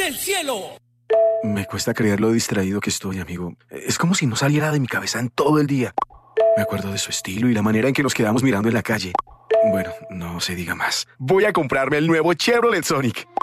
del cielo. Me cuesta creer lo distraído que estoy, amigo. Es como si no saliera de mi cabeza en todo el día. Me acuerdo de su estilo y la manera en que nos quedamos mirando en la calle. Bueno, no se diga más. Voy a comprarme el nuevo Chevrolet Sonic.